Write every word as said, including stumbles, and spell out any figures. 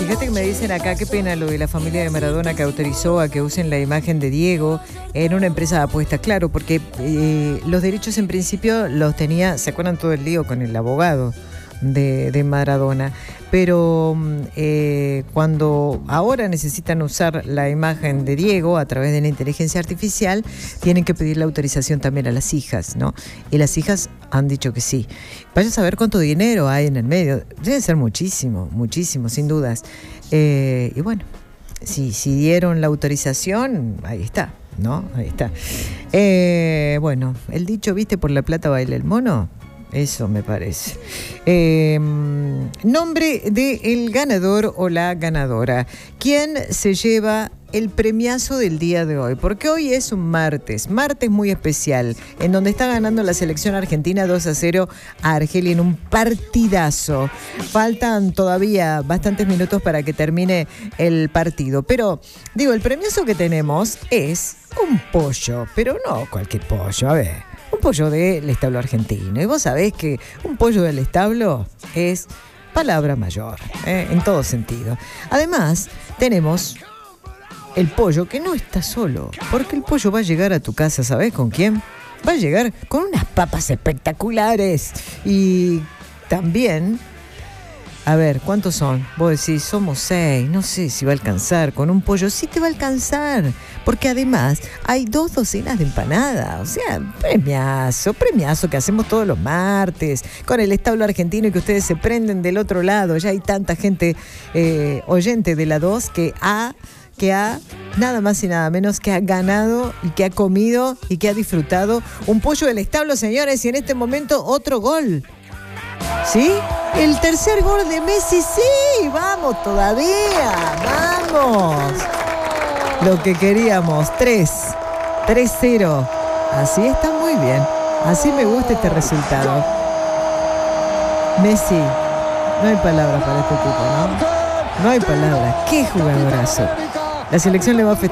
Fíjate que me dicen acá, qué pena lo de la familia de Maradona que autorizó a que usen la imagen de Diego en una empresa de apuestas. Claro, porque eh, los derechos en principio los tenía, ¿se acuerdan todo el lío con el abogado de, de Maradona? Pero eh, cuando ahora necesitan usar la imagen de Diego a través de la inteligencia artificial, tienen que pedir la autorización también a las hijas, ¿no? Y las hijas han dicho que sí. Vaya a saber cuánto dinero hay en el medio. Debe ser muchísimo, muchísimo, sin dudas. Eh, y bueno, si, si dieron la autorización, ahí está, ¿no? Ahí está. Eh, bueno, el dicho, ¿viste? Por la plata baila el mono. Eso me parece. Eh, nombre del ganador o la ganadora. ¿Quién se lleva el premiazo del día de hoy? Porque hoy es un martes, martes muy especial, en donde está ganando la selección argentina dos a cero a Argelia en un partidazo. Faltan todavía bastantes minutos para que termine el partido. Pero, digo, el premiazo que tenemos es un pollo, pero no cualquier pollo, a ver. Un pollo del establo argentino. Y vos sabés que un pollo del establo es palabra mayor, ¿eh? En todo sentido. Además, tenemos el pollo que no está solo, porque el pollo va a llegar a tu casa, ¿sabés con quién? Va a llegar con unas papas espectaculares. Y también, a ver, ¿cuántos son? Vos decís, somos seis, no sé si va a alcanzar con un pollo. Sí te va a alcanzar, porque además hay dos docenas de empanadas. O sea, premiazo, premiazo que hacemos todos los martes con el establo argentino y que ustedes se prenden del otro lado. Ya hay tanta gente eh, oyente de la dos que ha, que ha nada más y nada menos que ha ganado y que ha comido y que ha disfrutado un pollo del establo, señores. Y en este momento otro gol. ¿Sí? El tercer gol de Messi, sí, vamos todavía, vamos. Lo que queríamos, tres, tres cero. Así está muy bien, así me gusta este resultado. Messi, no hay palabras para este tipo, ¿no? No hay palabras, qué jugadorazo. La selección le va a festejar.